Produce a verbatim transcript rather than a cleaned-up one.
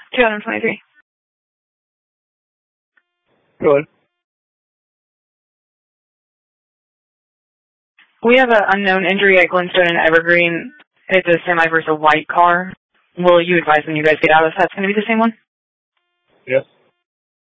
twenty twenty-three. Go ahead. We have an unknown injury at Glenstone and Evergreen. It's a semi versus a white car. Will you advise when you guys get out if that's going to be the same one? Yes.